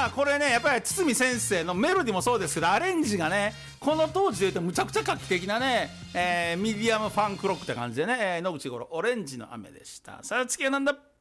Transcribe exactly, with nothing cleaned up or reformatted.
あこれねやっぱり堤先生のメロディーもそうですけどアレンジがねこの当時で言うとむちゃくちゃ画期的なね、えー、ミディアムファンクロックって感じでね、えー、野口五郎オレンジの雨でした。さあ次はなんだ。